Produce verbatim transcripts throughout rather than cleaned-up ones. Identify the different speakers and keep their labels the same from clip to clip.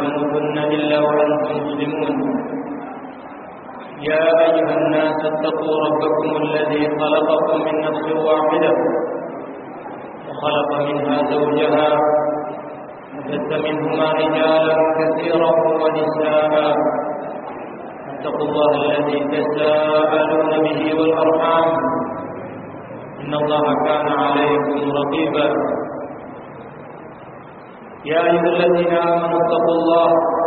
Speaker 1: تموتن إلا وأنتم مسلمون. يا أيها الناس اتقوا ربكم الذي خلقكم من نفس واحدة وخلق منها زوجها وبث منهما رجالا كثيرا ونساء. اتقوا الله الذي تساءلون به والأرحام إن الله كان عليكم رقيبا. يا أيها الذين آمنوا اتقوا الله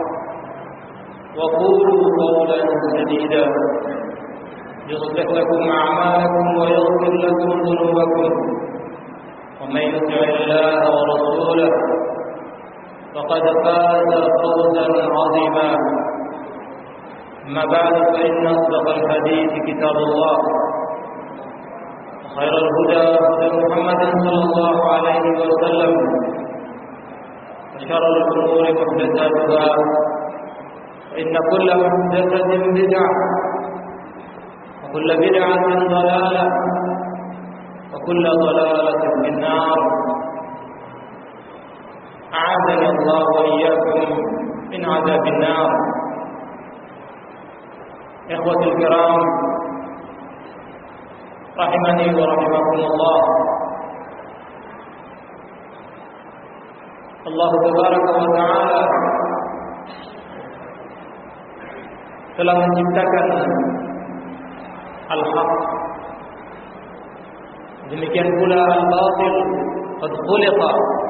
Speaker 1: وقولوا قولا سديدا يصلح لكم أعمالكم ويغفر لكم ذنوبكم ومن يطع الله ورسوله فقد فاز فوزا عظيما. أما بعد فإن أصدق الحديث كتاب الله وخير الهدى هدى محمد صلى الله عليه وسلم وشر الأمور محدثاتها فإن كل محدثة بدعة وكل بدعة ضلالة وكل ضلالة في النار. أعاذني الله وإياكم من عذاب النار. إخوة الكرام رحمني ورحمكم الله. Allah Tabaraka wa Ta'ala telah menciptakan al-haq, demikian pula al-batil qad khuliqa,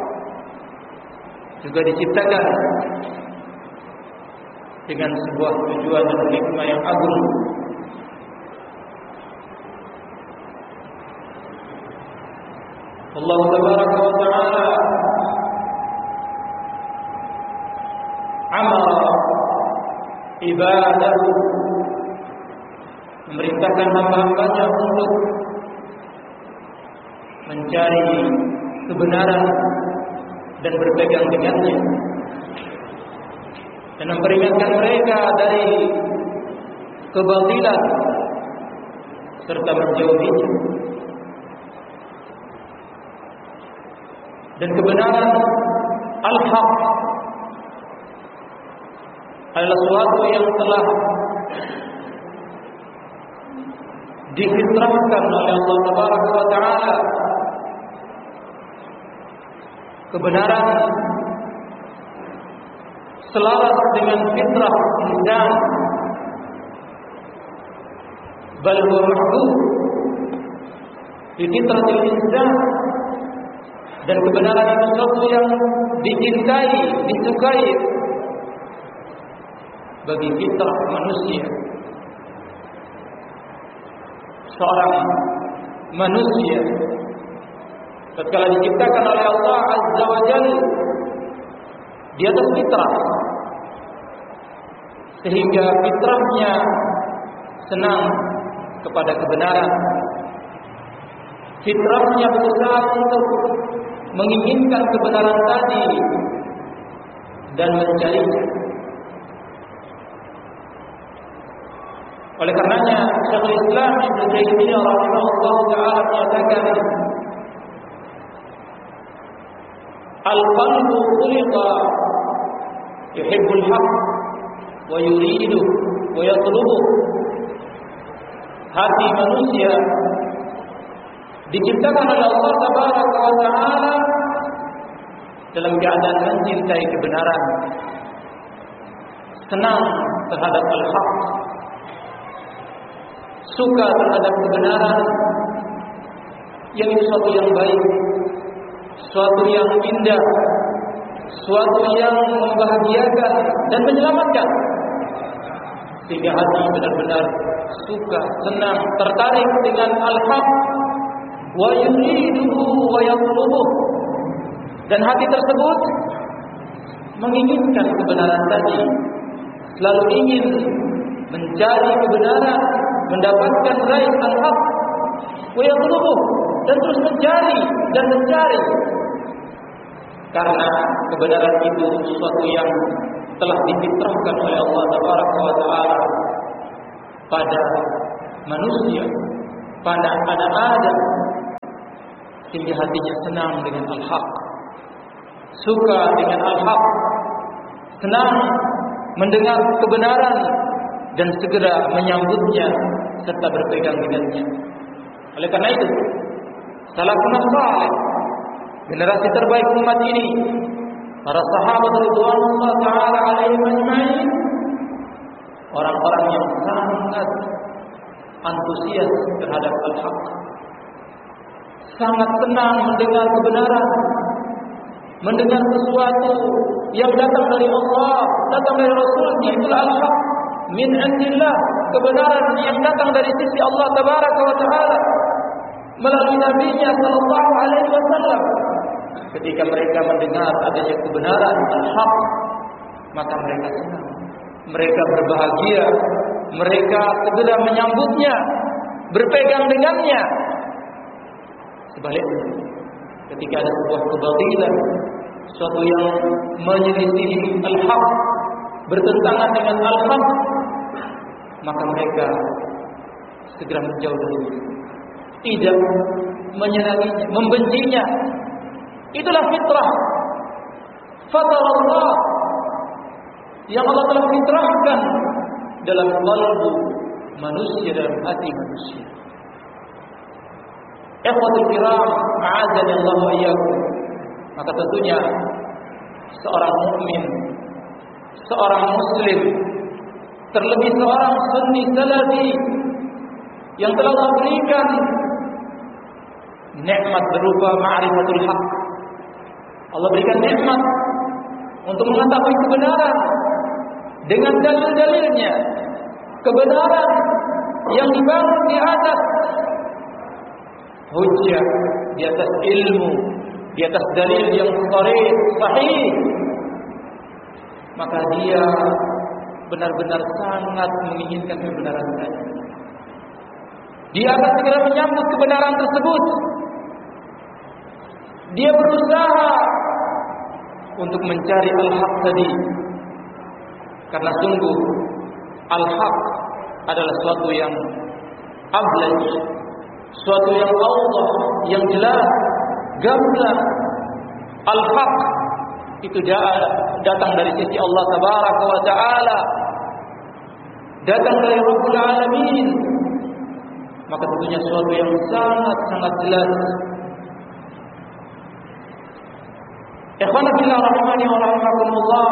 Speaker 1: juga diciptakan dengan sebuah tujuan dan hikmah yang agung. Allah Tabaraka wa Ta'ala amara ibadahu, memerintahkan hamba-hambanya untuk mencari kebenaran dan berpegang dengannya, dan memperingatkan mereka dari kebatilan serta menjauhinya. Dan kebenaran al-haq adalah sesuatu yang telah difitrahkan oleh Allah Tabaraka wa Ta'ala. Kebenaran selaras dengan fitrah insan, bal huwa mahdud bi fitratil insan. Dan kebenaran itu sesuatu yang dicintai, disukai bagi fitrah manusia. Seorang manusia tatkala diciptakan oleh Allah Azza wa Jalla di atas fitrah, sehingga fitrahnya senang kepada kebenaran. Fitrahnya berusaha untuk menginginkan kebenaran tadi dan mencarinya. Oleh karenanya Syekhul Islam Ibnu Taimiyah rahimahullah taala menyatakan, al-qalbu khuliqa yuhibbul haqq wa yuridu wa yatlubu. Hati manusia diciptakan oleh Allah Tabaraka wa Ta'ala dalam keadaan mencintai kebenaran, senang terhadap al-haq, suka terhadap kebenaran, yang itu suatu yang baik, suatu yang indah, suatu yang membahagiakan dan menyelamatkan, sehingga hati benar-benar suka, senang, tertarik dengan al-haq, wa yuriduhu wa yatlubuh. Dan hati tersebut menginginkan kebenaran tadi, selalu ingin mencari kebenaran, mendapatkan raih al-haq, wa yatlubuh, dan terus mencari dan mencari, karena kebenaran itu sesuatu yang telah difitrahkan oleh Allah Tabaraka wa Ta'ala pada manusia, pada anak Adam, sehingga hatinya senang dengan al-haq, suka dengan al-haq, senang mendengar kebenaran dan segera menyambutnya serta berpegang dengannya. Oleh karena itu, salafun salih, generasi terbaik umat ini, para sahabat radhiyallahu taala alaihim ajma'in, orang-orang yang sangat antusias terhadap al-haq, sangat senang mendengar kebenaran, mendengar sesuatu yang datang dari Allah, datang dari Rasulnya, itulah al-haq min indillah, kebenaran yang datang dari sisi Allah tabaraka wa taala melalui nabinya sallallahu alaihi wasallam. Ketika mereka mendengar adanya kebenaran al-haq, maka mereka senang, mereka berbahagia, mereka segera menyambutnya, berpegang dengannya. Sebaliknya, ketika ada sebuah kebatilan, sesuatu yang menyelisihi al-haq, bertentangan dengan al-haq, maka mereka segera menjauh darinya, tidak menyenanginya, membencinya. Itulah fitrah, fitrah Allah yang Allah telah fitrahkan dalam qalbu manusia, dalam hati manusia. Ikhwatul kiram, a'adzani Allah wa iyyakum. Maka tentunya seorang mukmin, seorang muslim, terlebih seorang sunni salafi yang telah Allah berikan nikmat berupa ma'rifatul haq. Allah berikan nikmat untuk mengetahui kebenaran dengan dalil-dalilnya, kebenaran yang dibangun di atas hujjah, di atas ilmu, di atas dalil yang sahih, sahih. Maka dia benar-benar sangat menginginkan kebenaran tadi. Dia akan segera menyambut kebenaran tersebut. Dia berusaha untuk mencari al-haq tadi, karena sungguh al-haq adalah suatu yang ablaj, suatu yang awdah, yang jelas, gamblang. Al-haq itu datang dari sisi Allah tabaraka wa ta'ala, datang dari Rabbul Alamin. Maka tentunya suatu yang sangat-sangat jelas. Ikhwana fillah rahimani wa rahimakumullah.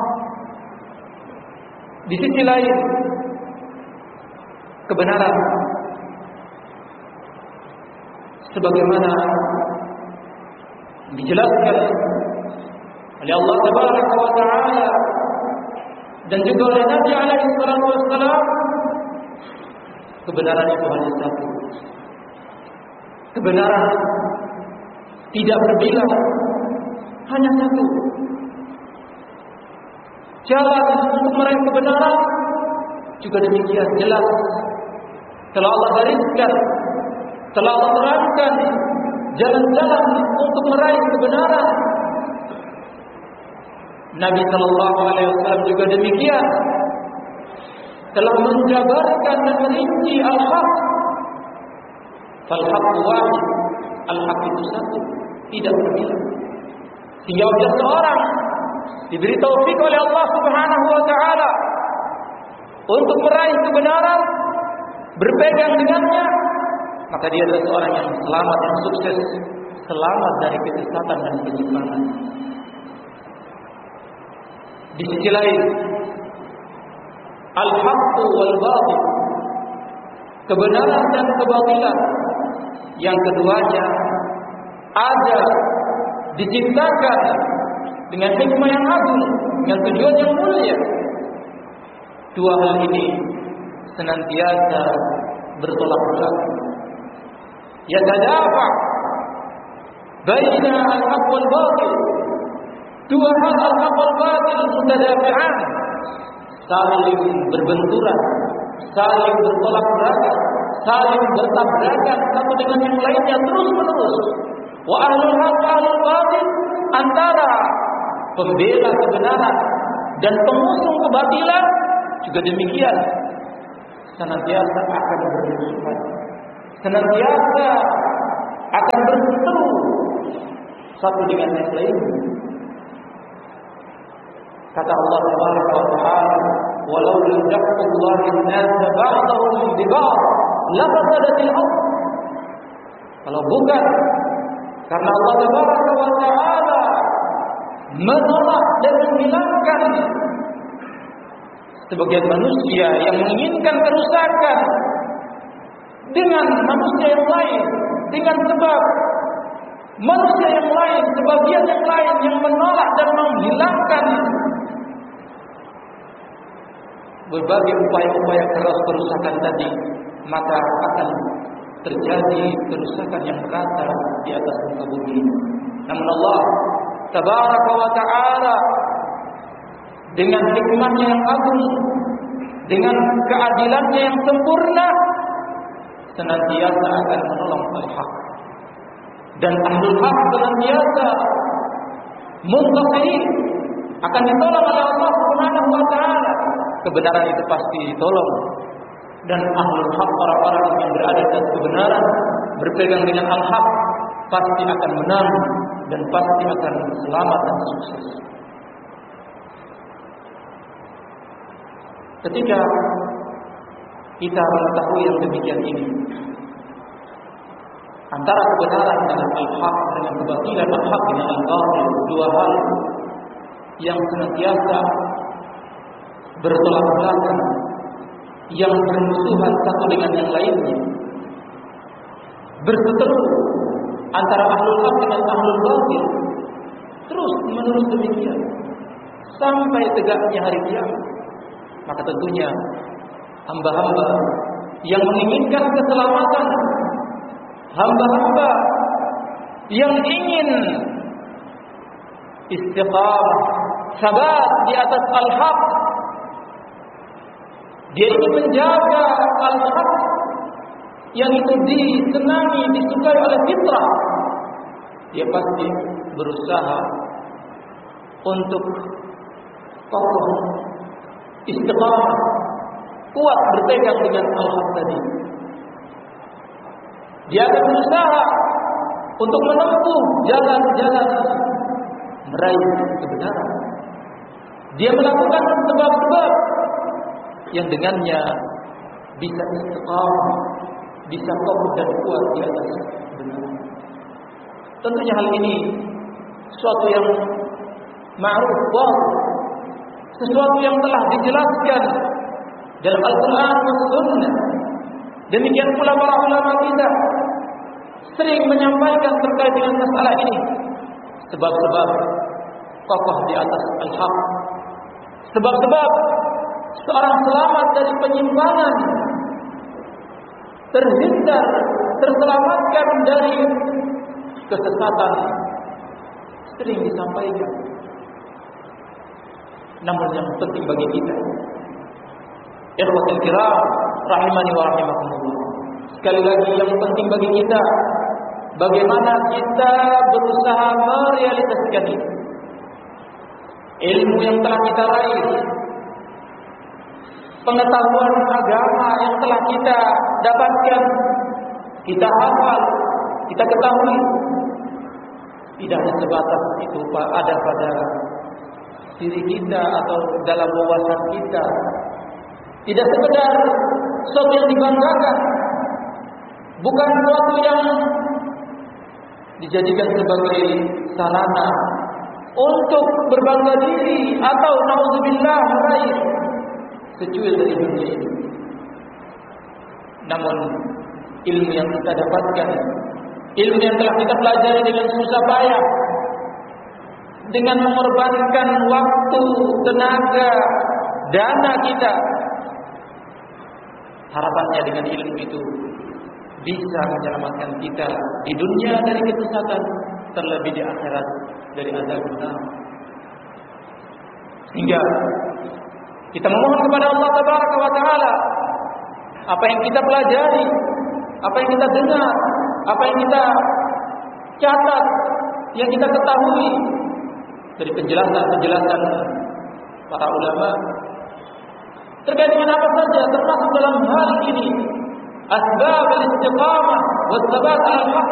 Speaker 1: Di sisi lain, kebenaran sebagaimana dijelaskan oleh Allah tabaraka wa ta'ala dan juga oleh Nabi alaihi salatu wassalam, kebenaran itu hanya satu. Kebenaran tidak berbilang, hanya satu. Jalan untuk meraih kebenaran juga demikian jelas, telah Allah gariskan, telah Allah terangkan jalan-jalan untuk meraih kebenaran. Nabi sallallahu alaihi wasallam juga demikian, telah menjabarkan dan merinci al-haq. Fal-haq wahid, al-haq itu satu, tidak berbilang. Sehingga bila seorang diberi taufik oleh Allah Subhanahu wa taala untuk meraih kebenaran, berpegang dengannya, maka dia adalah seorang yang selamat, yang sukses, selamat dari kesesatan dan penyimpangan. Di sisi lain, al-haqqu wal batil, kebenaran dan kebatilan, yang keduanya ada, diciptakan dengan hikmah yang agung, dengan tujuan yang mulia. Dua hal ini senantiasa bertolak belakang. Yatadafa baina al-haq wal batil. Dua hal, al-haq wal batil, mutadafi'an, saling berbenturan, saling bertolak belakang, saling bertabrakan satu dengan yang lainnya terus menerus. Wa ahlul haq wa ahlul batil, antara pembela kebenaran dan pengusung kebatilan juga demikian, senantiasa akan bermusuhan, senantiasa akan berseteru satu dengan yang lain. Kata Allah Subhanahu wa taala, "Walau lam yaqullahu an-nas ba'dahum bi ba'd, lafasadatil ardh." Kalau bukan karena Allah Subhanahu wa taala menolak dan menghilangkan sebagian manusia yang menginginkan kerusakan dengan manusia yang lain, dengan sebab manusia yang lain, sebagian yang lain yang menolak dan menghilangkan berbagai upaya-upaya keras kerusakan tadi, maka akan terjadi kerusakan yang merata di atas muka bumi. Namun Allah Tabaraka wa Ta'ala dengan hikmahnya yang agung, dengan keadilannya yang sempurna, senantiasa akan menolong al-haq. Dan ahlul haq senantiasa muntasir, akan ditolong oleh Allah Subhanahu wa taala. Kebenaran itu pasti ditolong. Dan ahlul haq, orang-orang yang berada di atas kebenaran, berpegang dengan al-haq, pasti akan menang dan pasti akan selamat dan sukses. Ketika kita mengetahui yang demikian ini, antara kebenaran dengan al-haq, dengan kebatilan al-haq dengan al-batil, dua hal yang senantiasa bertolak belakang, yang bermusuhan satu dengan yang lainnya, berseteru antara ahlul haq dengan ahlul batil, terus menerus demikian sampai tegaknya hari kiamat. Maka tentunya hamba-hamba yang menginginkan keselamatan, hamba-hamba yang ingin istiqamah, sabar di atas al-haq, dia ingin menjaga al-haq yang itu disenangi, disukai oleh fitrah, dia pasti berusaha untuk kokoh, istiqamah, kuat berpegang dengan al-haq tadi. Dia akan berusaha untuk menempuh jalan-jalan meraih kebenaran. Dia melakukan sebab-sebab yang dengannya bisa istiqamah, bisa kokoh dan kuat di atas kebenaran. Tentunya hal ini sesuatu yang ma'ruf, sesuatu yang telah dijelaskan dalam Al-Quran dan Sunnah. Demikian pula para ulama kita sering menyampaikan terkait dengan masalah ini. Sebab-sebab kokoh di atas al-haq, sebab-sebab seorang selamat dari penyimpangan, terhindar, terselamatkan dari kesesatan, sering disampaikan. Namun yang penting bagi kita, ikhwatul kiram, rahimani wa rahimakumullah, sekali lagi yang penting bagi kita, bagaimana kita berusaha merealisasikan itu. Ilmu yang telah kita raih, pengetahuan agama yang telah kita dapatkan, kita hafal, kita ketahui, tidak hanya sebatas itu ada pada diri kita atau dalam wawasan kita, tidak sekedar sesuatu yang dibanggakan, bukan sesuatu yang dijadikan sebagai sarana untuk berbangga diri atau naudzubillah meraih secuil dari dunia ini. Namun ilmu yang kita dapatkan, ilmu yang telah kita pelajari dengan susah payah, dengan mengorbankan waktu, tenaga, dana kita, harapannya dengan ilmu itu bisa menyelamatkan kita di dunia dari kesesatan, terlebih di akhirat dari azab neraka. Sehingga kita memohon kepada Allah Tabaraka wa Ta'ala, apa yang kita pelajari, apa yang kita dengar, apa yang kita catat, yang kita ketahui dari penjelasan-penjelasan para ulama terkait dengan apa saja, termasuk dalam hal ini asbab al-istiqamah wa tsabat al-haq,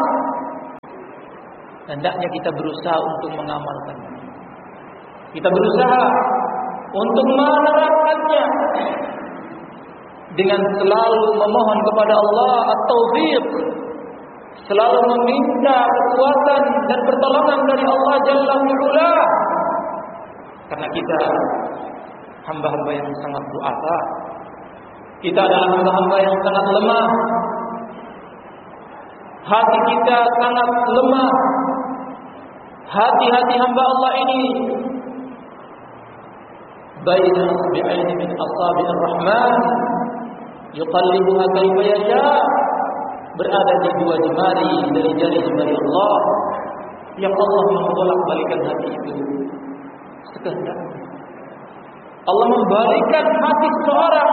Speaker 1: hendaknya kita berusaha untuk mengamalkan. Kita berusaha untuk menerapkannya dengan selalu memohon kepada Allah at-taufiq, selalu meminta kekuatan dan pertolongan dari Allah Jalla wa'ala. Karena kita hamba-hamba yang sangat du'afa. Kita adalah hamba-hamba yang sangat lemah. Hati kita sangat lemah. Hati-hati hamba Allah ini baina asbi'aini min asabi'ir rahman yuqallibuha kaifa yasha, berada di dua jemari dari jari-jemari Allah yang Allah membolak-balikan hati itu sekehendak. Allah membalikkan hati seseorang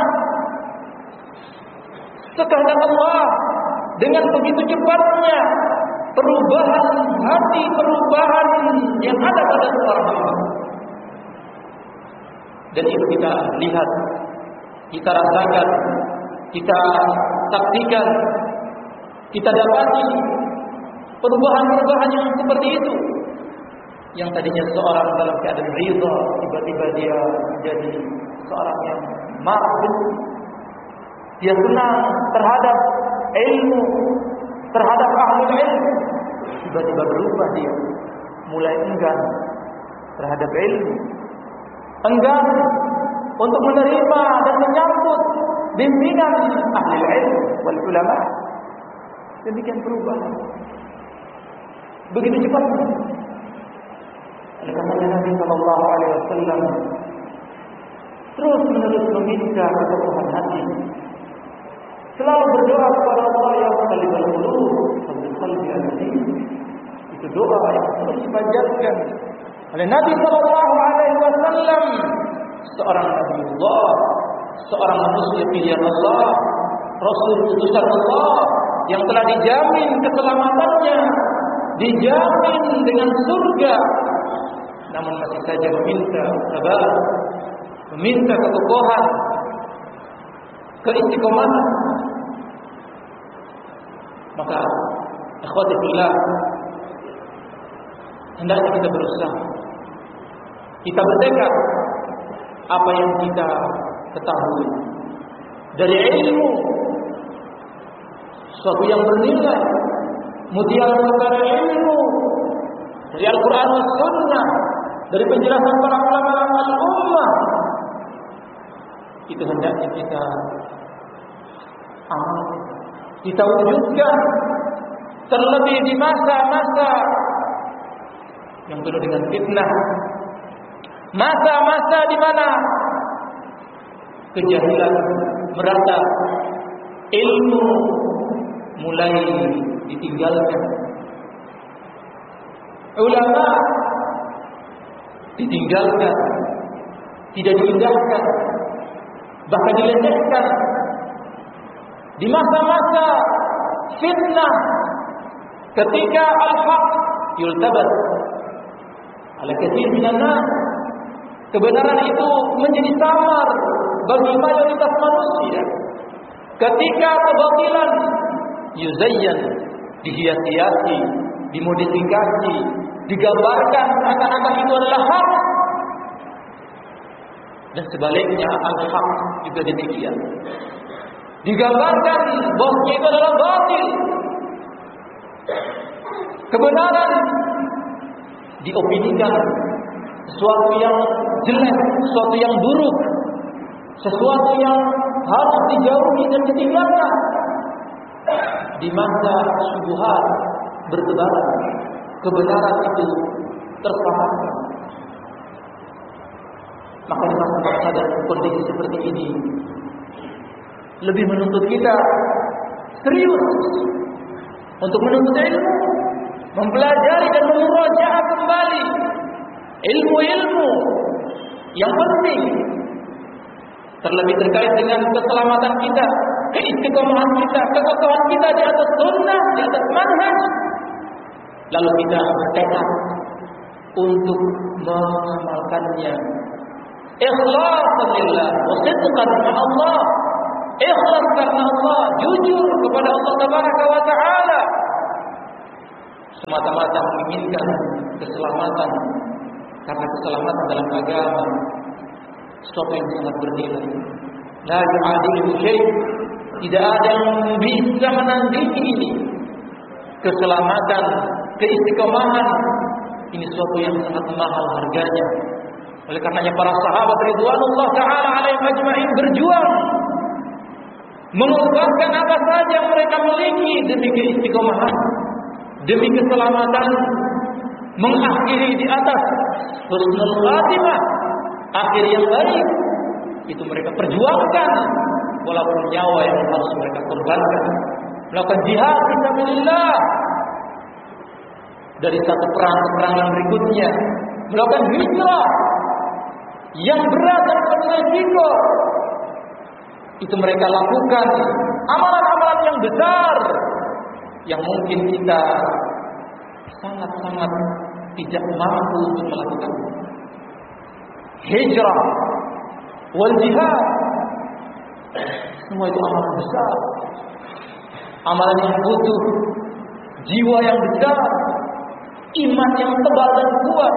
Speaker 1: sekehendak Allah dengan begitu cepatnya perubahan hati, perubahan yang ada pada seorang hamba. Dan itu kita lihat, kita rasakan, kita saksikan, kita dapati perubahan-perubahan yang seperti itu. Yang tadinya seorang dalam keadaan ridha, tiba-tiba dia menjadi seorang yang marah. Dia senang terhadap ilmu, terhadap ahli ilmu. Tiba-tiba berubah dia, mulai enggan terhadap ilmu, enggan untuk menerima dan menyambut bimbingan ahli ilmu wal ulama. Demikian perubahan begitu cepat. Oleh karena Nabi sallallahu alaihi wasallam terus menerus meminta keteguhan hati, selalu berdoa kepada Allah, ya muqallibal qulub, tsabbit qalbi ala dinik. Itu doa yang terus dipanjatkan oleh Nabi sallallahu alaihi wasallam, seorang nabiullah, seorang manusia pilihan Allah, rasul utusan Allah yang telah dijamin keselamatannya, dijamin dengan surga, namun masih saja meminta sabar, meminta kekokohan, keistiqomahan. Maka ikhwati fillah, hendaknya kita berusaha, kita bertekad apa yang kita ketahui dari ilmu, sesuatu yang bernilai, mutiara perkara ilmu dari Al-Quran dan Sunnah, dari penjelasan para ulama al-ummah, itu hendaknya kita amal, kita wujudkan, terlebih di masa-masa yang penuh dengan fitnah, masa-masa di mana kejahilan merata, ilmu mulai ditinggalkan, ulama ditinggalkan, tidak diindahkan, bahkan dilecehkan. Di masa-masa fitnah, ketika al-haq yultabat ala katsir minan nas, kebenaran itu menjadi samar bagi mayoritas manusia. Ketika kebatilan yuzayyan, dihias-hiasi, dimodifikasi, digambarkan seakan-akan itu adalah hak, dan sebaliknya al-haq juga demikian, digambarkan bahwa itu adalah batil. Kebenaran diopinikan sesuatu yang jelek, sesuatu yang buruk, sesuatu yang harus dijauhi dan ditinggalkan. Di masa syubhat bertebaran, kebenaran itu tersamarkan. Maka di masa-masa dan kondisi seperti ini lebih menuntut kita serius untuk menuntut ilmu, mempelajari dan memurajaah kembali ilmu-ilmu yang penting, terlebih terkait dengan keselamatan kita, keistiqomahan kita, kekokohan kita di atas sunnah, di atas manhaj. Lalu kita bertekad untuk mengamalkannya ikhlasan lillah wa sidqan ma'allah, ikhlas karena Allah, jujur kepada Allah tabaraka wa ta'ala, semata-mata menginginkan keselamatan, karena keselamatan dalam agama sesuatu yang sangat bernilai. La yu'adilu syai', tidak ada yang bisa menandingi ini. Keselamatan, keistiqomahan, ini sesuatu yang sangat mahal harganya. Oleh karenanya para sahabat ridwanullah ta'ala alaihim ajma'in berjuang mengorbankan apa saja yang mereka miliki demi keistiqomahan, demi keselamatan, mengakhiri di atas husnul khatimah, akhir yang baik. Itu mereka perjuangkan walaupun nyawa yang harus mereka korbankan. Melakukan jihad fisabilillah dari satu perang ke perang yang berikutnya, melakukan hijrah yang berat dan penuh risiko. Itu mereka lakukan amalan-amalan yang besar yang mungkin kita sangat-sangat tidak mampu untuk melakukan. Hijrah wal jihad, semua itu amalan besar, amalan yang butuh jiwa yang besar, iman yang tebal dan kuat.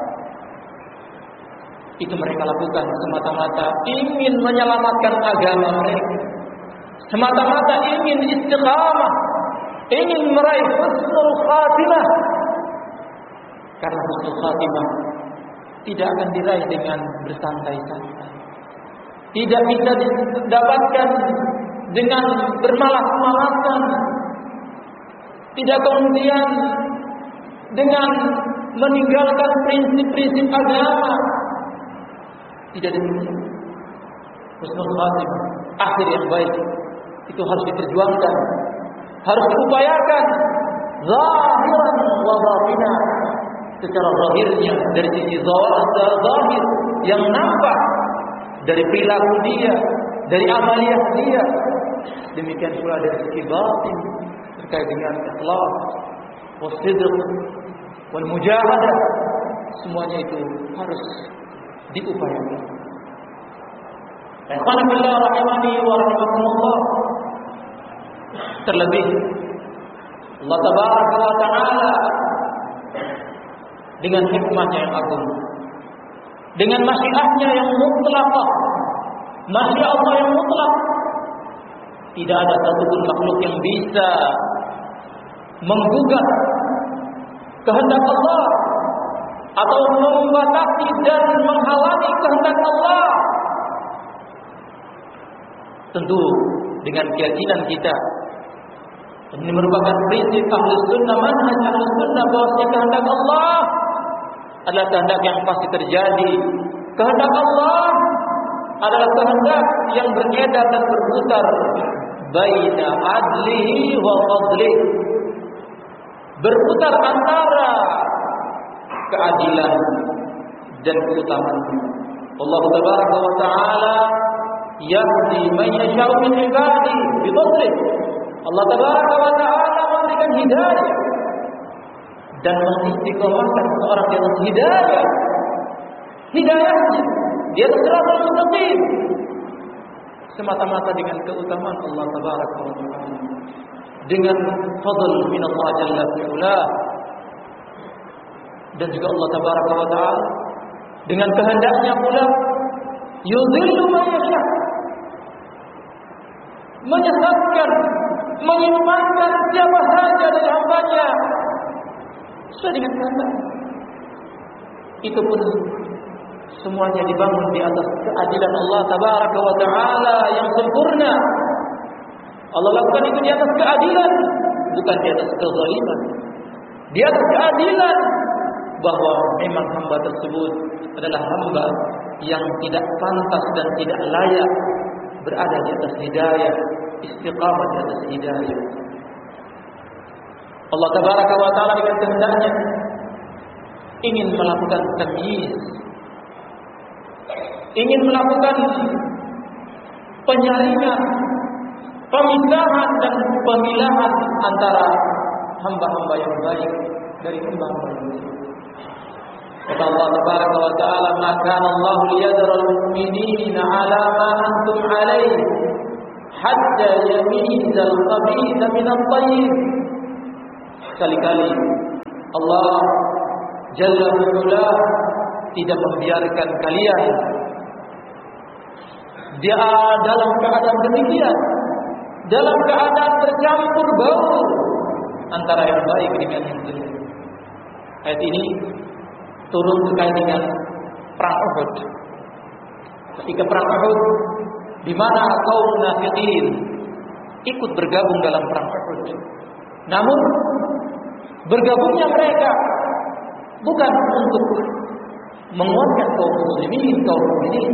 Speaker 1: Itu mereka lakukan semata-mata ingin menyelamatkan agama mereka, semata-mata ingin istiqamah, ingin meraih husnul khatimah. Karena husnul khatimah tidak akan diraih dengan bersantai-santai, tidak bisa didapatkan dengan bermalas-malasan, tidak kemudian dengan meninggalkan prinsip-prinsip agama. Tidak demikian. Husnul khatimah, akhir yang baik, itu harus diperjuangkan, harus diupayakan zahiran wa batinan, secara zahirnya dari sisi zahir yang nampak dari perilaku dia, dari amaliyah dia. Demikian pula dari sisi batin terkait dengan ikhlas, wasidq, wal mujahadah. Semuanya itu harus diupayakan. Alhamdulillah rahimani wa rahimakumullah. Terlebih Allah tabaraka wa ta'ala dengan hikmahnya yang agung, dengan masyiatnya yang mutlaqah, masyiat Allah yang mutlak, tidak ada satupun makhluk yang bisa menggugat kehendak Allah atau membatasi dan menghalangi kehendak Allah. Tentu dengan keyakinan kita, ini merupakan prinsip Ahlus Sunnah, manhaj Ahlus Sunnah, bahwasanya kehendak Allah adalah kehendak yang pasti terjadi. Kehendak Allah adalah kehendak yang beredar dan berputar baina adlihi wa fadlihi, berputar antara keadilan dan keutamaan. Allah tabaraka wa ta'ala yahdi man yasha'u min ibadihi bi fadlihi. Allah tabaraka wa ta'ala memberikan hidayah dan mengistiqomahkan seorang di atas hidayah. Hidayahnya dia siratal mustaqim semata-mata dengan keutamaan Allah tabaraka wa ta'ala, dengan fadl min Allah jalla fi'ala. Dan juga Allah tabaraka wa ta'ala dengan kehendaknya pula yudhillu man yasha', menyesatkan, menyimpangkan siapa saja dari hambanya sesuai dengan kehendak. Itu pun semuanya dibangun di atas keadilan Allah tabaraka wa ta'ala yang sempurna. Allah lakukan itu di atas keadilan, bukan di atas kezaliman. Di atas keadilan, bahwa memang hamba tersebut adalah hamba yang tidak pantas dan tidak layak berada di atas hidayah, istiqamah di atas hidayah. Allah tabaraka wa ta'ala dengan kehendaknya ingin melakukan tamyiz, ingin melakukan penyaringan, pemisahan dan pemilahan antara hamba-hamba yang baik dari hamba-hamba yang buruk. Kata Allah tabaraka wa ta'ala, "Ma kana Allah liyadhara al-mu'minina 'ala ma antum 'alaihi hatta yamiza al-khabitha min at-tayyib." Kali-kali Allah Jalla wa'ala tidak membiarkan kalian Dia dalam keadaan demikian, dalam keadaan bercampur bau antara yang baik dengan yang jelek. Ayat ini turun terkait dengan perang Uhud. Ketika perang Uhud, di mana kaum munafikin ikut bergabung dalam perang Uhud. Namun bergabungnya mereka bukan untuk menguatkan kaum muslimin, kaum mukminin,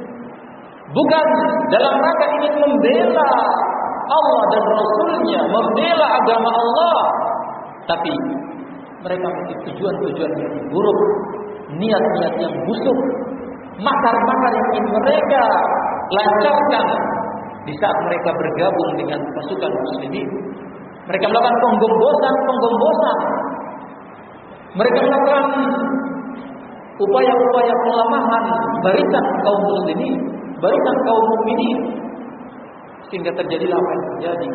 Speaker 1: bukan dalam rangka ingin membela Allah dan Rasulnya, membela agama Allah, tapi mereka memiliki tujuan-tujuan yang buruk, niat-niat yang busuk, makar-makar yang ingin mereka lancarkan di saat mereka bergabung dengan pasukan muslimin. Mereka melakukan penggombosan-penggombosan. Mereka melakukan upaya-upaya pelemahan barisan kaum muslimin, barisan kaum mukminin, sehingga terjadilah apa yang terjadi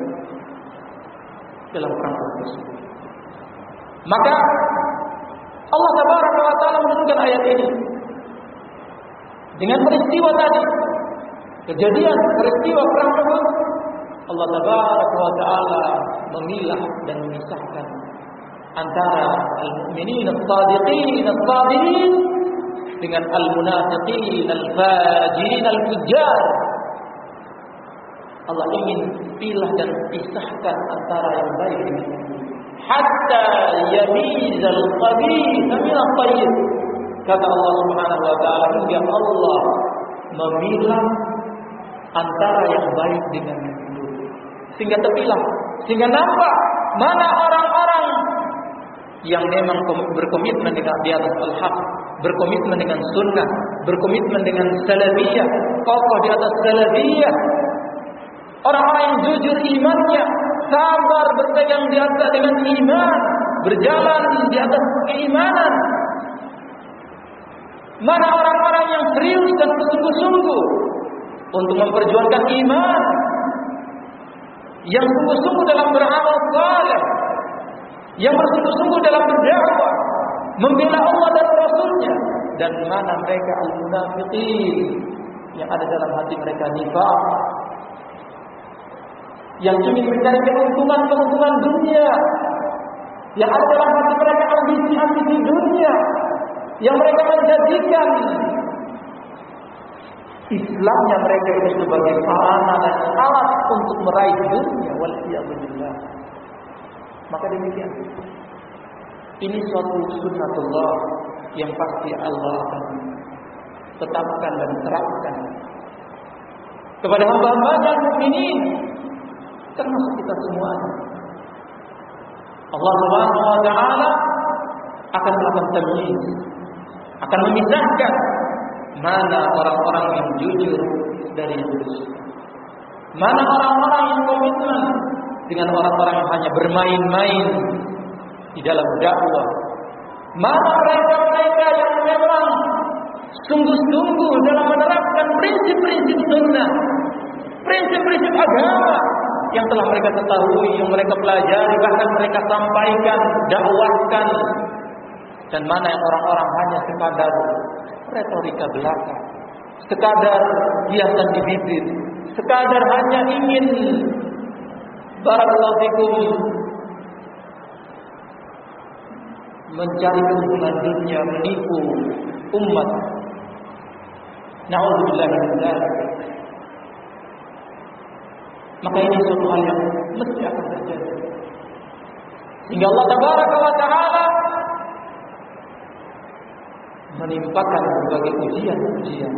Speaker 1: dalam perang tersebut. Maka Allah Tabaraka wa Ta'ala menurunkan ayat ini dengan peristiwa tadi, kejadian peristiwa perang Uhud. Allah Tabaraka wa Ta'ala memilah dan memisahkan antara al-mu'minin as-sadiqin as-sabirin dengan al-munafiqin al-fajirin al-fujjar. Allah ingin pilah dan pisahkan antara yang baik dengan yang buruk, hatta yamizal khabitha min at-tayyib. Kata Allah Subhanahu wa Ta'ala, hingga Allah memilah antara yang baik dengan yang buruk, sehingga terpilah, sehingga nampak mana orang-orang yang memang berkomitmen dengan di atas al-haq, berkomitmen dengan sunnah, berkomitmen dengan salafiyah, kokoh di atas salafiyah, orang-orang yang jujur imannya, sabar berpegang di atas dengan iman, berjalan di atas keimanan. Mana orang-orang yang serius dan bersungguh-sungguh untuk memperjuangkan iman, yang sungguh-sungguh dalam beramal saleh, yang bersungguh-sungguh dalam berdakwah, membela Allah dan Rasulnya. Dan mana mereka al-munafiqin, yang ada dalam hati mereka nifaq, yang ingin mencari keuntungan-keuntungan dunia, yang ada dalam hati mereka ambisi-ambisi dunia, yang mereka menjadikan Islamnya mereka itu sebagai sarana dan alat untuk meraih dunia. Waliyahulillah. Maka demikian, ini suatu sunnatullah yang pasti Allah akan tetapkan dan terapkan kepada hamba-hambanya mukminin, termasuk kita semua. Allah Subhanahu wa Ta'ala akan melakukan tamyiz, akan memisahkan mana orang-orang yang jujur dari yang dusta, mana orang-orang yang komitmen dengan orang-orang yang hanya bermain-main di dalam dakwah, mana mereka-mereka yang memang sungguh-sungguh dalam menerapkan prinsip-prinsip sunnah, prinsip-prinsip agama yang telah mereka ketahui, yang mereka pelajari, bahkan mereka sampaikan, dakwahkan. Dan mana yang orang-orang hanya sekadar retorika belaka, sekadar hiasan di bibir, sekadar hanya ingin barakallahu fikum mencari keuntungan dunia, menipu umat. Na'udzubillah min dzalik. Maka ini suatu hal yang mesti akan terjadi, sehingga Allah Tabaraka wa Ta'ala menimpakan berbagai ujian-ujian.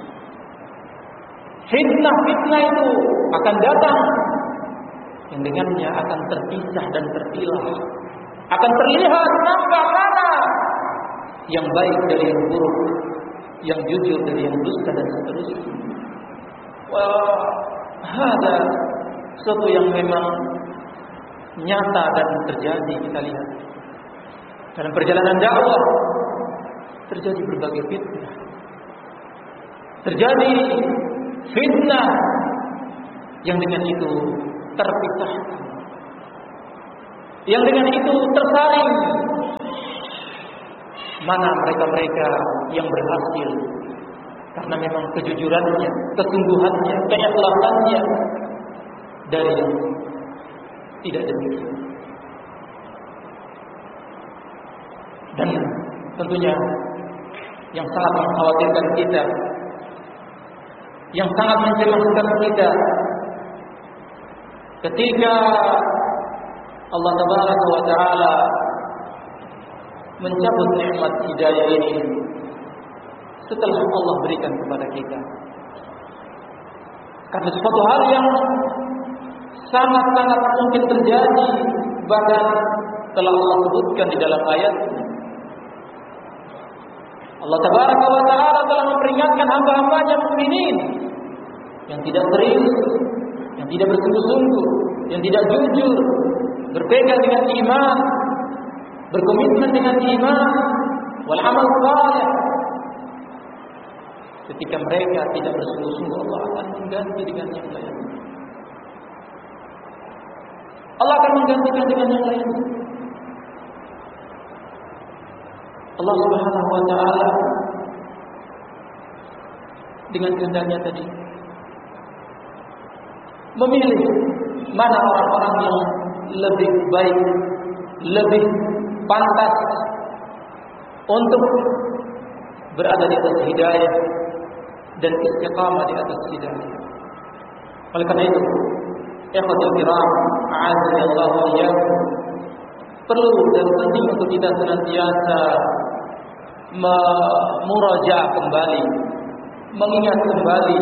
Speaker 1: Fitnah-fitnah itu akan datang, yang dengannya akan terpisah dan terpilah, akan terlihat nampak mana yang baik dari yang buruk, yang jujur dari yang dusta, dan seterusnya. Wah, ada sesuatu yang memang nyata dan terjadi. Kita lihat dalam perjalanan dakwah terjadi berbagai fitnah, terjadi fitnah yang dengan itu terpisahkan, yang dengan itu tersaring. Mana mereka-mereka yang berhasil Karena memang kejujurannya, kesungguhannya, keikhlasannya dari yang tidak demikian. Dan tentunya yang sangat mengkhawatirkan kita, yang sangat mencemaskan kita, ketika Allah Tabaraka wa Ta'ala mencabut nikmat hidayah ini setelah Allah berikan kepada kita. Karena suatu hal yang sangat-sangat mungkin terjadi, bahkan telah Allah sebutkan di dalam ayat. Allah Tabaraka wa Ta'ala telah memperingatkan hamba-hambanya mukminin yang tidak serius, yang tidak bersungguh-sungguh, yang tidak jujur, berpegang dengan iman, berkomitmen dengan iman, wal amal saleh. Ketika mereka tidak bersungguh-sungguh, Allah akan mengganti dengan yang lain. Allah akan menggantikan dengan yang lain. Allah Subhanahu wa Ta'ala dengan kehendaknya tadi memilih mana orang-orang yang lebih baik, lebih pantas untuk berada di atas hidayah dan istiqamah di atas hidayah. Oleh karena itu, ikhwatul kiram, a'azani Allah wa iyyakum, perlu dan penting untuk kita senantiasa memurajaah kembali, mengingat kembali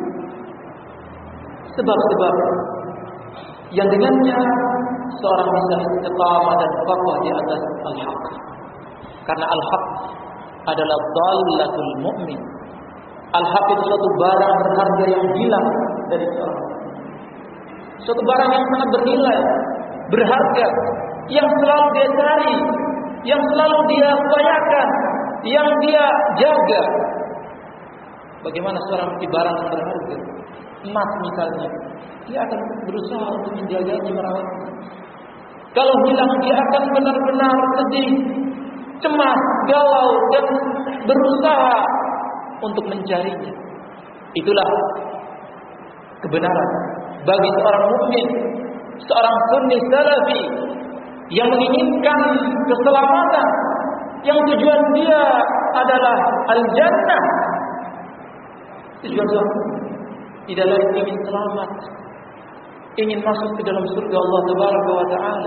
Speaker 1: sebab-sebab yang dengannya seorang bisa istiqamah dan kokoh di atas al-haq. Karena al-haq adalah dhallatul mu'min. Al-haq itu suatu barang berharga yang hilang dari seorang. Suatu barang yang sangat bernilai, berharga, yang selalu dia cari, yang selalu dia upayakan, yang dia jaga. Bagaimana seorang memiliki barang yang berharga, emas misalnya, dia akan berusaha untuk menjaganya, merawatnya. Kalau hilang, dia akan benar-benar sedih, cemas, galau, dan berusaha untuk mencarinya. Itulah kebenaran bagi seorang mukmin, seorang sunni salafi yang menginginkan keselamatan, yang tujuan dia adalah al-jannah. Tujuan dia tidak lain ingin selamat, ingin masuk ke dalam surga Allah Tabaraka wa Ta'ala.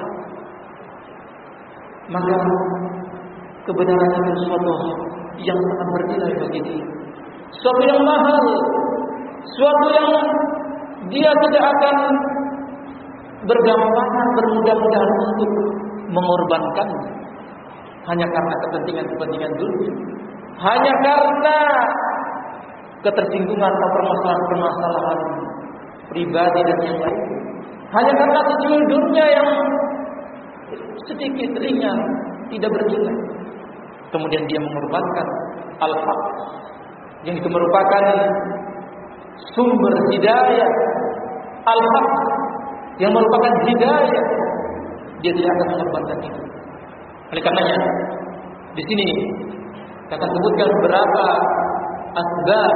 Speaker 1: Maka kebenaran itu sesuatu yang sangat bernilai bagi dia, sesuatu yang mahal, sesuatu yang dia tidak akan bergampangan, bermudah-mudahan untuk mengorbankan hanya karena kepentingan-kepentingan dunia, hanya karena ketersinggungan atau permasalahan-permasalahan pribadi dan yang lain, hanya karena tujuan dunia yang sedikit ringan, tidak bernilai. Kemudian dia mengorbankan al-haq, yang itu merupakan sumber hidayah, al-haq yang merupakan hidayah, dia tidak akan mengorbankan itu. Oleh karenanya, di sini kita akan sebutkan beberapa asbab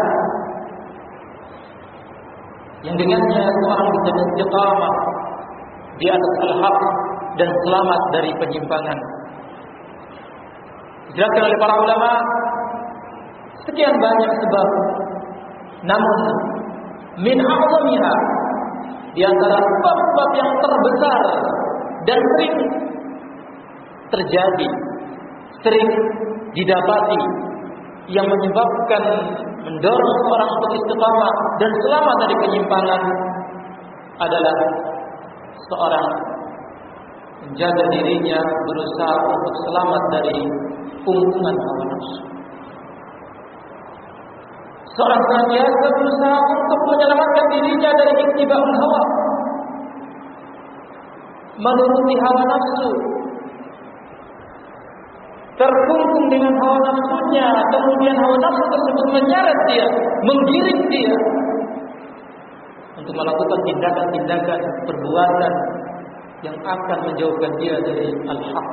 Speaker 1: yang dengannya seorang bisa istiqamah di atas al-haq dan selamat dari penyimpangan. Dijelaskan oleh para ulama sekian banyak sebab, namun min a'zamiha, di antara sebab-sebab yang terbesar dan sering terjadi, sering didapati, yang menyebabkan mendorong seorang untuk istiqamah dan selamat dari penyimpangan adalah seorang menjaga dirinya, berusaha untuk selamat dari pungkungan hawa nafsu. Seorang senantiasa berusaha untuk menyelamatkan dirinya dari ittiba'ul hawa, menuruti hawa nafsu, terkungkung dengan hawa nafsunya, kemudian hawa nafsu tersebut menyeret dia, menggiring dia untuk melakukan tindakan-tindakan, perbuatan yang akan menjauhkan dia dari al-haq,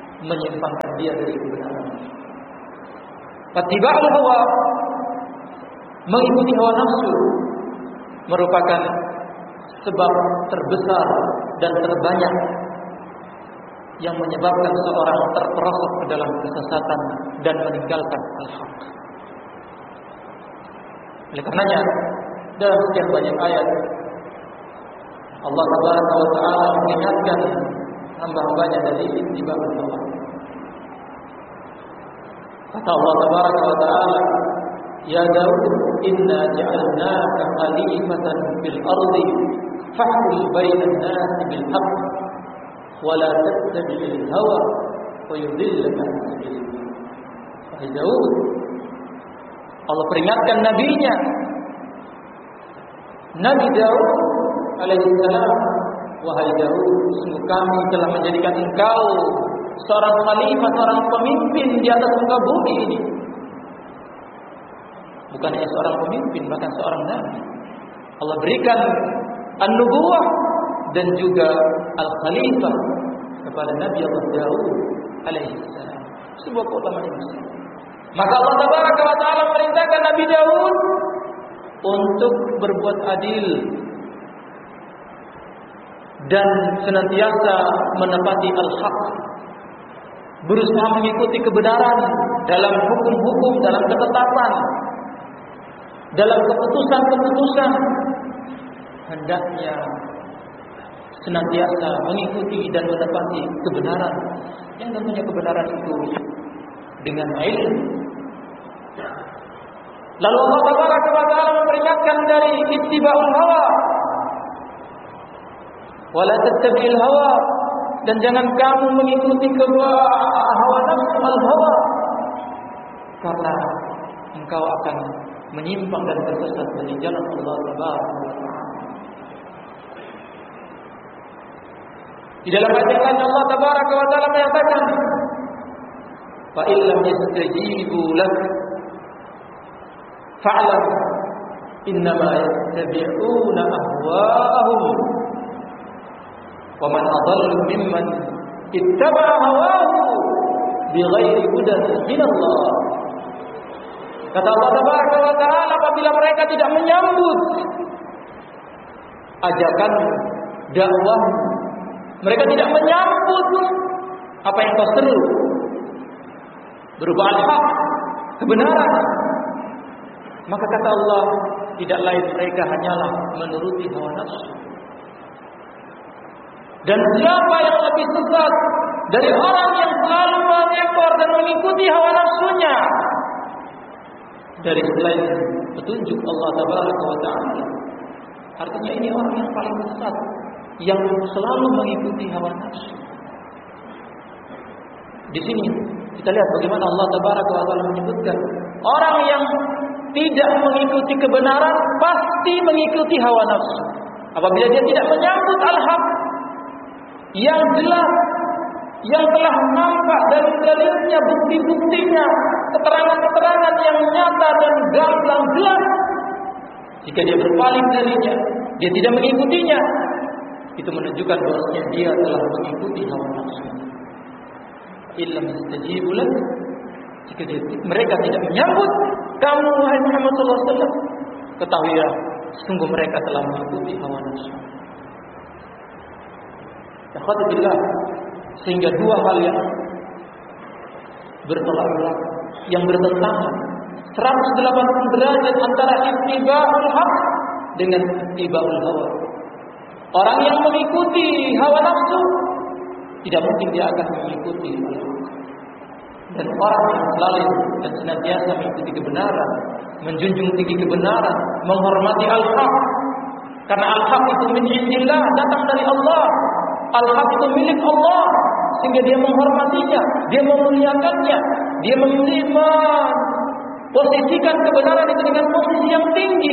Speaker 1: menyimpangkan dia dari kebenaran. Fattiba'ul hawa mengikuti hawa nafsu merupakan sebab terbesar dan terbanyak yang menyebabkan seorang terperosok ke dalam kesesatan dan meninggalkan al-haq. Oleh karenanya, dalam sekian banyak ayat Allah Subhanahu wa taala mengingatkan hamba-hambanya dari ittiba'ul hawa. Kata Allah Subhanahu wa taala, "Ya Daud, inna ja'alnaka khalifatan fil ardi fahkum bainan nasi bil haqq wa la tattabi'il hawa wa yudhillaka an sabilillah." Wahai Daud, Allah peringatkan nabinya, Nabi Daud alaihi salam, "Wahai Daud, sungguh kami telah menjadikan engkau seorang khalifah, seorang pemimpin di atas muka bumi ini." Bukan hanya seorang pemimpin, bahkan seorang nabi. Allah berikan an-nubuwah dan juga al-khalifah kepada Nabi Allah Daud alaihi salam. Sebuah keutamaan yang besar. Maka Allah Tabaraka wa taala merintahkan Nabi Daud untuk berbuat adil dan senantiasa menepati al-haq, berusaha mengikuti kebenaran dalam hukum-hukum, dalam ketetapan, dalam keputusan-keputusan. Hendaknya senantiasa mengikuti dan menepati kebenaran, yang tentunya kebenaran itu dengan ilmu. Lalu Allah Tabaraka wa taala memperingatkan dari ittiba'ul hawa, wala tattabi'il hawa, dan jangan kamu mengikuti hawa nafsu al-hawa, karena engkau akan menyimpang dan tersesat dari jalan Allah Tabaraka wa taala. Di dalam ayat yang lain Allah Tabaraka wa taala menyatakan, "Fa illam yastajibu lak fa'lam innama yattabi'una ahwa'ahum wa man adallu mimman ittaba'a hawahu bighairi hudan min Allah." Kata Allah Tabaraka wa taala, apabila mereka tidak menyambut ajakan dakwah, mereka tidak menyambut apa yang kau seru berupa al-haq, kebenaran, maka kata Allah, tidak lain mereka hanyalah menuruti hawa nafsu. Dan siapa yang lebih sesat dari orang yang selalu mengekor dan mengikuti hawa nafsunya dari selain petunjuk Allah Tabaraka wa taala? Artinya ini orang yang paling sesat, yang selalu mengikuti hawa nafsu. Di sini kita lihat bagaimana Allah Tabaraka wa taala menyebutkan orang yang tidak mengikuti kebenaran pasti mengikuti hawa nafsu. Apabila dia tidak menyambut al-haq yang jelas, yang telah nampak dari dalilnya, bukti-buktinya, keterangan-keterangan yang nyata dan gamblang jelas, jika dia berpaling darinya, dia tidak mengikutinya, itu menunjukkan bahwasanya dia telah mengikuti hawa nafsu. Illam yastajibu lak, jika dia, mereka tidak menyambut kamu wahai Muhammad sallallahu alaihi wasallam, ketahuilah sungguh mereka telah mengikuti hawa nafsu. Takhadu billah, sehingga dua hal yang bertolak belakang, yang bertentangan seratus delapan puluh derajat antara ittiba'ul haq dengan ittiba'ul hawa. Orang yang mengikuti hawa nafsu tidak mungkin dia akan mengikuti al-haq. Dan orang yang selalu dan senantiasa mengikuti kebenaran, menjunjung tinggi kebenaran, menghormati al-haq, karena al-haq itu min indillah, datang dari Allah. Al-haq itu milik Allah, sehingga dia menghormatinya, dia memuliakannya, dia memposisikan kebenaran itu dengan posisi yang tinggi.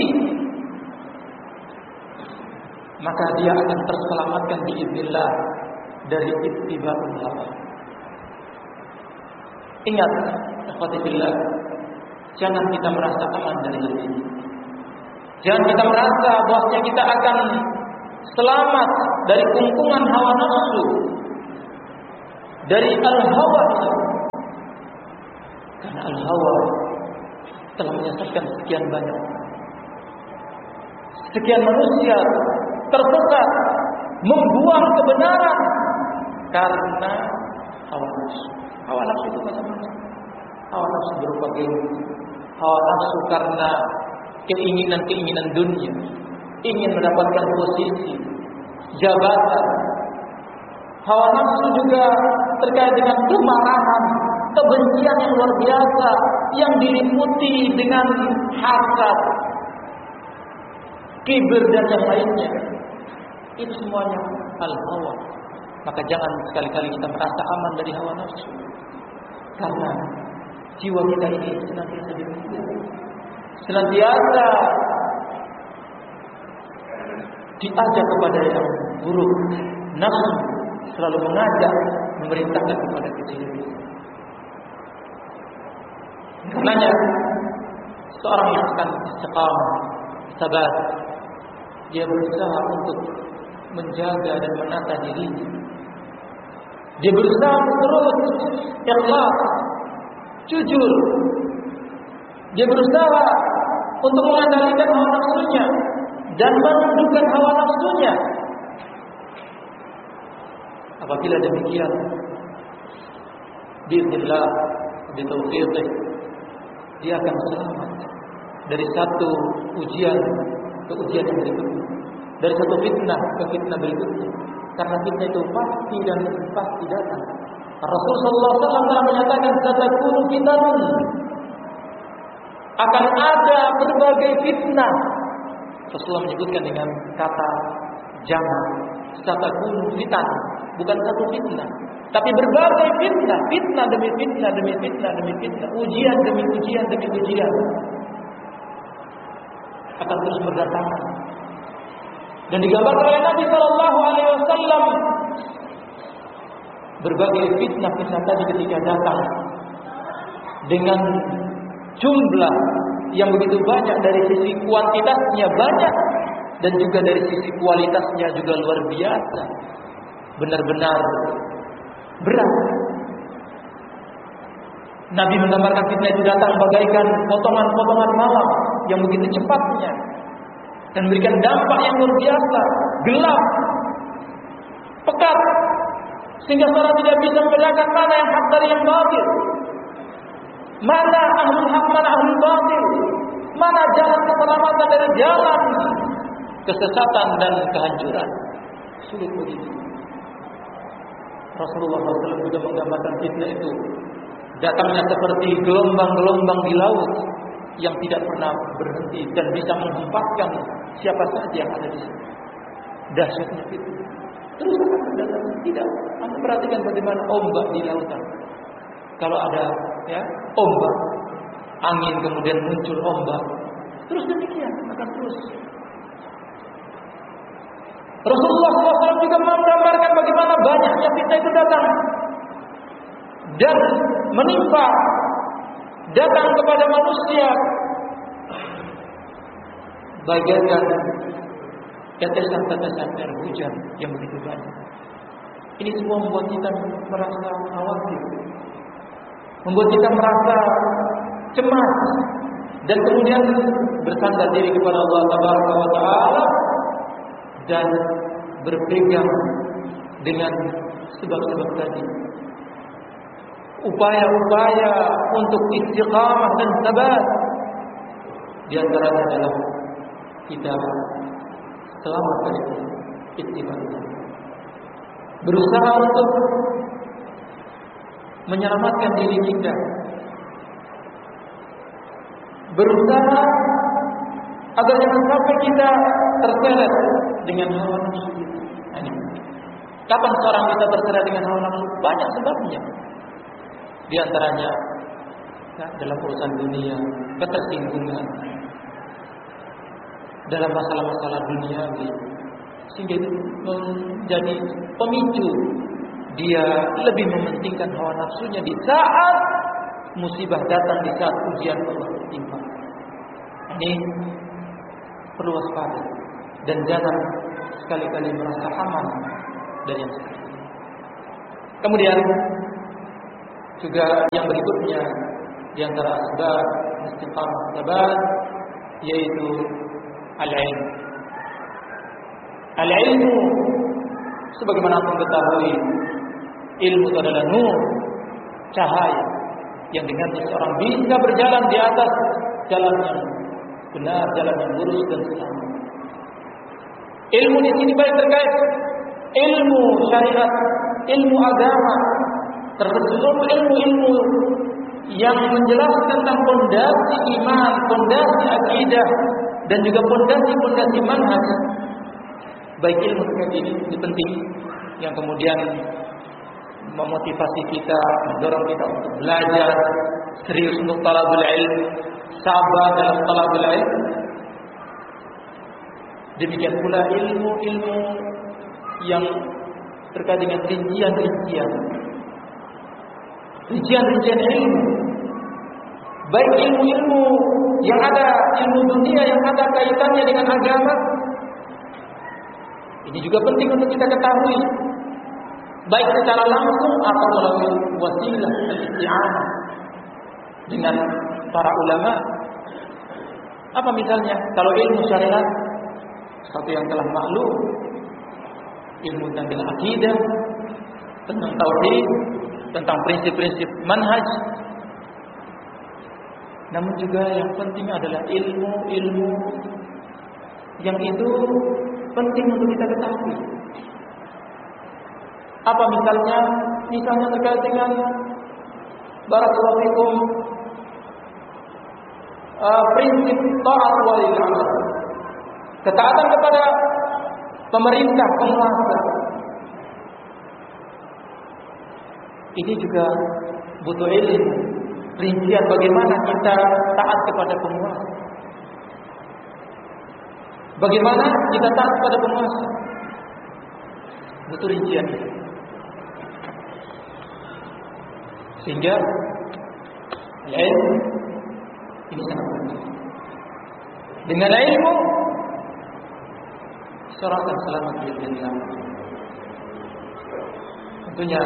Speaker 1: Maka dia akan terselamatkan biiznillah dari ittiba'ul hawa. Ingat, ikhwati fillah, jangan kita merasa aman dari hal ini. Jangan kita merasa bahwa kita akan selamat dari kungkungan hawa nafsu, dari al-hawa. Karena al-hawa telah menyesatkan sekian banyak. sekian manusia tersesat, membuang kebenaran karena hawa nafsu. Hawa nafsu itu macam-macam. Hawa nafsu berupa gengsi, hawa nafsu karena keinginan-keinginan dunia, ingin mendapatkan posisi, jabatan. Hawa nafsu juga terkait dengan kemarahan, kebencian yang luar biasa yang diliputi dengan hasad, kibir dan yang lainnya. Itu semuanya al-hawa. Maka jangan sekali-kali kita merasa aman dari hawa nafsu, karena jiwa kita ini senantiasa demikian, senantiasa diajak kepada yang buruk. Nafsu selalu mengajak, memerintahkan kepada kejelekan. Karenanya seorang yang akan istiqamah, sabar, dia berusaha untuk menjaga dan menata dirinya. Dia berusaha terus ikhlas, jujur. Dia berusaha untuk mengendalikan hawa nafsunya dan menundukkan hawa nafsunya. Apabila demikian, biiznillah, bitaufiqih, dia akan selamat dari satu ujian ke ujian yang berikutnya, dari satu fitnah ke fitnah berikutnya. Karena fitnah itu pasti dan pasti datang. Rasulullah sallallahu alaihi wasallam telah menyatakan, satakunu fitanun, akan ada berbagai fitnah. Rasulullah menyebutkan dengan kata jamak, satakunu fitan, bukan satu fitnah, tapi berbagai fitnah, fitnah demi fitnah demi fitnah demi fitnah, ujian demi ujian demi ujian akan terus berdatangan. Dan digambarkan oleh Nabi Sallallahu Alaihi Wasallam berbagai fitnah-fitnah tadi ketika datang dengan jumlah yang begitu banyak, dari sisi kuantitasnya banyak dan juga dari sisi kualitasnya juga luar biasa, benar-benar berat. Nabi menggambarkan fitnah itu datang bagaikan potongan-potongan malam yang begitu cepatnya dan memberikan dampak yang luar biasa, gelap, pekat, sehingga seorang tidak bisa membedakan mana yang hak dari yang batil, mana ahlul hak, mana ahlul batil, mana jalan keselamatan dari jalan kesesatan dan kehancuran. Sulit begitu. Rasulullah shallallahu alaihi wasallam juga menggambarkan fitnah itu datangnya seperti gelombang-gelombang di laut yang tidak pernah berhenti dan bisa menghempaskan siapa saja yang ada di sana. Dahsyatnya fitnah terus akan datang. Tidak, Anda perhatikan bagaimana ombak di lautan. Kalau ada ya ombak, angin kemudian muncul ombak, terus demikian akan terus. Rasulullah shallallahu alaihi wasallam juga menggambarkan bagaimana banyaknya fitnah itu datang dan menimpa, datang kepada manusia bagaikan tetesan-tetesan air hujan yang begitu banyak. Ini semua membuat kita merasa khawatir, membuat kita merasa cemas, dan kemudian bersandar diri kepada Allah Tabaraka wa Ta'ala dan berpegang dengan sebab-sebab tadi. Upaya-upaya untuk istiqamah dan sabar, di antaranya adalah kita selamat dari ittiba', berusaha untuk menyelamatkan diri kita, berusaha agar jangan sampai kita terseret dengan hawa nafsu kita. Kapan seorang bisa terseret dengan hawa nafsu? Banyak sebabnya. Di antaranya ya, dalam urusan dunia, ketersinggungan dalam masalah-masalah dunia, sehingga itu menjadi pemicu dia lebih mementingkan hawa nafsunya di saat musibah datang, di saat ujian Allah menimpa. Ini perlu waspada dan jangan sekali-kali merasa aman dari yang seperti ini. Kemudian juga yang berikutnya di antara asbab istiqamah sabar yaitu al-ilm, Al-ilmu, sebagaimana kita ketahui, ilmu itu adalah nur, cahaya yang dengan seseorang bisa berjalan di atas jalan yang benar, jalan yang lurus dan selamat. Ilmu di sini baik terkait ilmu syariat, ilmu agama, termasuk ilmu-ilmu yang menjelaskan tentang fondasi iman, fondasi akidah, dan juga fondasi-fondasi manhaj. Baik ilmu terkait ini, ini penting, yang kemudian memotivasi kita, mendorong kita untuk belajar serius untuk talabul ilm, sabar dalam talabul ilm. Demikian pula ilmu-ilmu yang terkait dengan rincian-rincian, rincian-rincian ilmu, baik ilmu-ilmu yang ada, ilmu dunia yang ada kaitannya dengan agama. Ini juga penting untuk kita ketahui, baik secara langsung atau melalui wasilah al-isti'anah dengan para ulama. Apa misalnya? Kalau ilmu syariat, satu yang telah maklum, ilmu tentang akidah, tentang tauhid, tentang prinsip-prinsip manhaj. Namun juga yang penting adalah ilmu-ilmu yang itu penting untuk kita ketahui. Apa misalnya? Misalnya terkait dengan barakallahu fikum uh, prinsip taat walil amr, ketaatan kepada pemerintah, penguasa. Ini juga butuh ilmu, rincian bagaimana kita taat kepada penguasa, bagaimana kita taat kepada penguasa, butuh rincian. Sehingga ilmu ini sangat penting. Dengan ilmu seorang akan selamat di dunia. Tentunya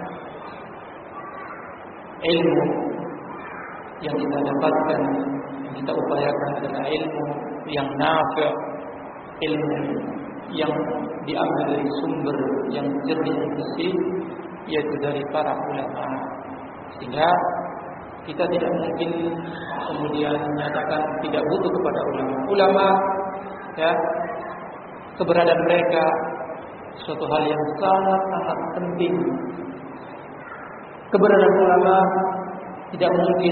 Speaker 1: ilmu yang kita dapatkan, yang kita upayakan adalah ilmu yang nafi', ilmu yang diambil dari sumber yang jernih dan bersih, yaitu dari para ulama. Sehingga kita tidak mungkin kemudian menyatakan tidak butuh kepada ulama. Ulama, ya, keberadaan mereka suatu hal yang sangat-sangat penting. Keberadaan ulama tidak mungkin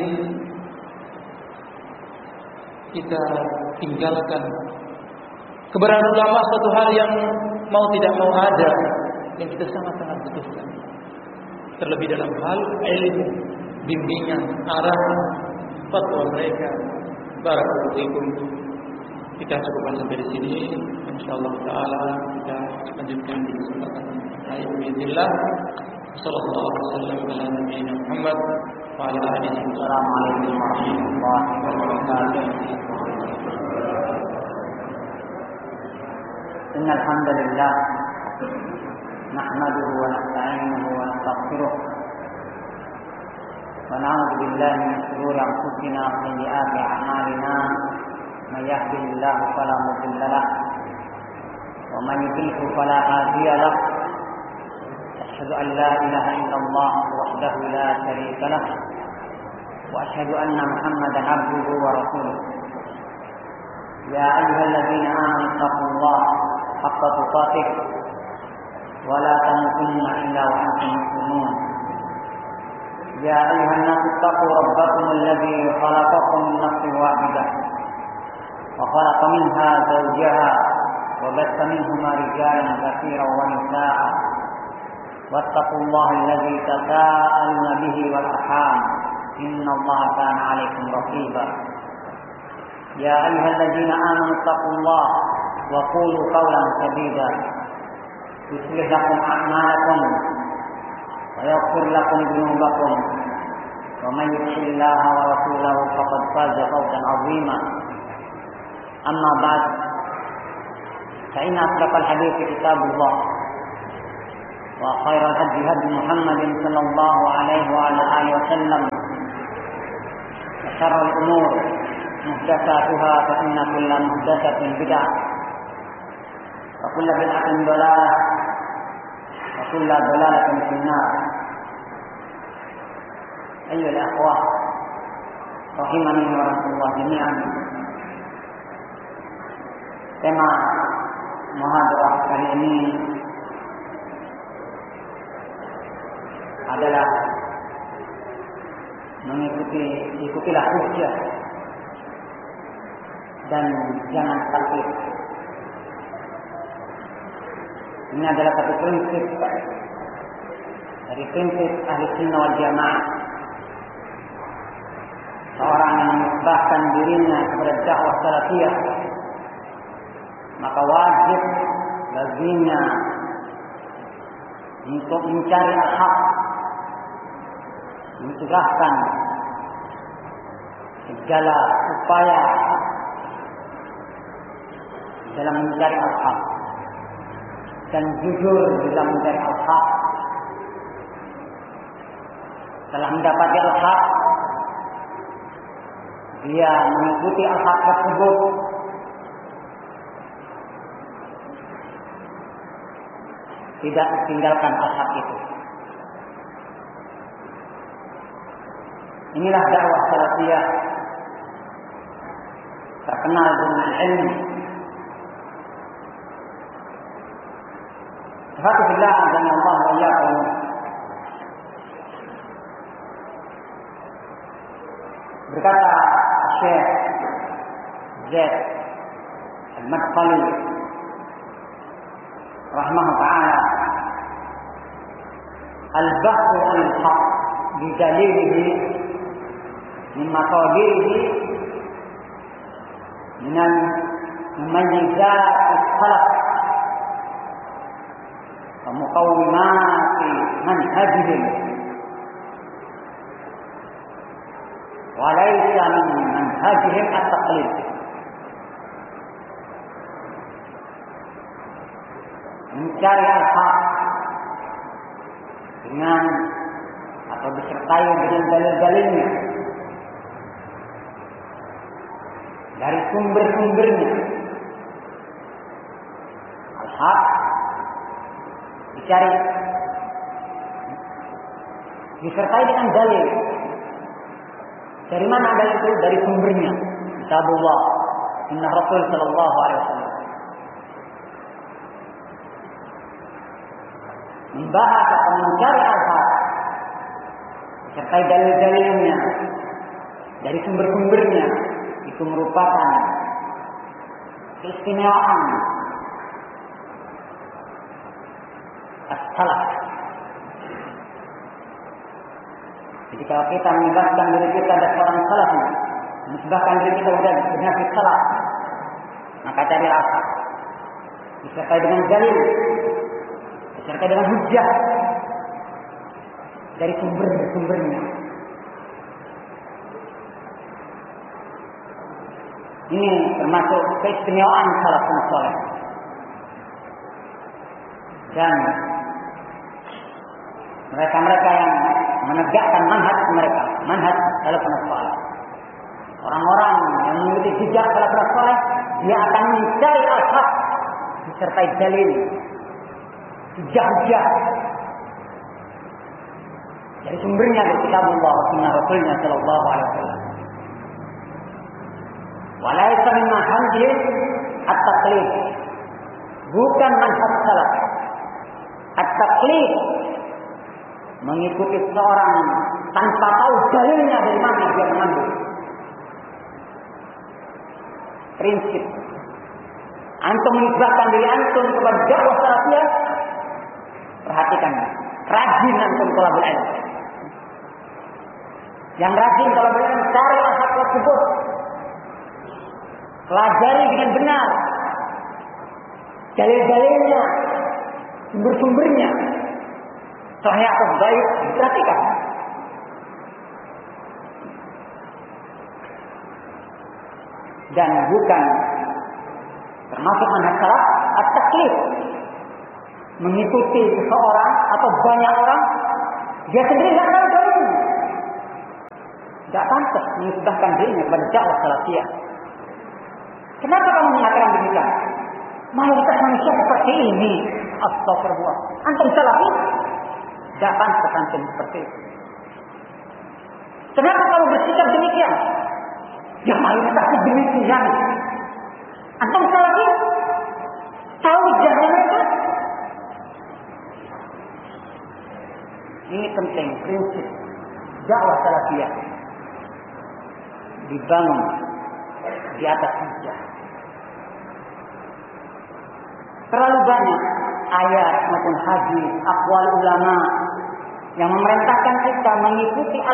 Speaker 1: kita tinggalkan. Keberadaan ulama suatu hal yang mau tidak mau ada, yang kita sangat-sangat butuhkan. Terlebih dalam hal ilmu, bimbingan, arahan, fatwa mereka. Barakallahu fikum. Kita cukupkan sampai di sini. Insyaallah taala kita lanjutkan di kesempatan lain. Bismillah. Sallallahu alaihi wasallam ala nabiyina Muhammad wa ala alihi
Speaker 2: Assalamualaikum warahmatullahi wabarakatuh. Innal hamdalillah nahmaduhu wa nasta'inuhu wa nastaghfiruh wa na'udzu billahi min shururi anfusina wa sayyiati a'malina. May yahdihillahu fala mudilla lahu wa man yudlil fala hadiya lahu. Asyhadu an la ilaha illallah wahdahu la syarika lahu wa asyhadu anna Muhammadan abduhu wa rasuluh. Ya ayyuhalladzina amanu taqullaha haqqa tuqatih wa la tamutunna illa wa antum muslimun. Ya ayyuhan nasu taqu rabbakum alladzi khalaqakum min nafsin wahidah wa khalaqa minha zawjaha wa batha minhuma rijalan katsiran wa nisaa'a wattaqullaha alladzi tasaaluna bihi wal arham innallaha kana 'alaykum raqiba. Ya ayyuhalladzina amanu taqullaha wa qulu qawlan sadida yuslih lakum a'malakum wa yaghfir lakum dhunubakum wa man yuti'illaha wa rasulahu faqad faza fawzan 'azima. Amma ba'd, fa inna asdaqal hadithi kitabullah wa khairal hadi hadi Muhammadin sallallahu alaihi wa ala alihi wasallam wa syarrul umur muhdatsatuha fa inna kulla muhdatsatin bid'ah wa وكل بدعة ضلالة وكل ضلالة في النار. أيها الأخوة rahimani wa rahmatullah jami'an. Tema muhadharah kali ini adalah mengikuti ikutilah hujjah dan jangan taklid. Ini adalah satu prinsip dari prinsip ahli sunnah wal jamaah. Seorang yang menisbahkan dirinya kepada dakwah salafiyah, maka wajib baginya untuk mencari al-haq, mencegahkan segala upaya dalam mencari al-haq dan jujur dalam mencari al-haq. Setelah mendapati al-haq, dia mengikuti al-haq tersebut tidak tinggalkan al-haq itu. Inilah dakwah salafiyah terkenal dengan ilmu. Alhamdulillah azza Allah wa iyyakum. Berkata Syekh Zaid Al-Madkhali rahimahullah ta'ala, al-bahthu al-haq bidalilihi min matadirihi min mumayyizat al-khalaq wa muqawwimat manhajihim walaysa min manhajihim at-taqlid. Mencari al-haq dengan atau disertai dengan dalil-dalilnya dari sumber-sumbernya. Al-haq dicari disertai dengan dalil. Dari mana dalil itu? Dari sumbernya. Kitabullah, sunnah Rasul sallallahu alaihi wasallam. Membahas atau mencari al-haq disertai dalil-dalilnya dari sumber-sumbernya, itu merupakan keistimewaan as-salaf. Jadi kalau kita menyebabkan diri kita ada seorang salaf, menyebabkan diri kita sudah benar-benar salaf, maka cari al-haq disertai dengan dalil, disertai dengan hujjah dari sumber-sumbernya. Ini termasuk keistimewaan salafun saleh. Dan mereka-mereka yang menegakkan manhaj mereka, manhaj salafun saleh. Orang-orang yang mengikuti jejak salafun saleh, dia akan mencari al-haq disertai dalil, hujjah-hujjah dari sumbernya dari kitabullah wa sunnah Rasulnya sallallahu alaihi wasallam. Walaysa min manhajih at-taqlid. Bukan manhaj salaf. At-taqlid mengikuti seorang tanpa tahu dalilnya dari mana dia mengambil. Prinsip antum menisbahkan diri antum kepada dakwah salafiyah, perhatikan, rajin antum thalabul ilm. Yang rajin thalabul ilm, cari al-haq tersebut, pelajari dengan benar dalil-dalilnya, sumber-sumbernya, sahih atau dhaif, perhatikan. Dan bukan termasuk manhaj salaf at-taqlid, mengikuti seseorang atau banyak orang, dia sendiri tidak tahu dalilnya. Tidak pantas menisbahkan dirinya kepada dakwah salafiyah. Kenapa kamu mengatakan demikian? mayoritas manusia seperti ini. Astagfirullah. Antum salafi? Jangan sekantum seperti itu. Kenapa kamu bersikap demikian? Ya mayoritasnya demikian. Antum salafi? Tahu jalan mereka? Ini penting, prinsip dakwah salafiyah dibangun di atas hujjah. Terlalu banyak ayat maupun hadis, aqwal ulama yang memerintahkan kita mengikuti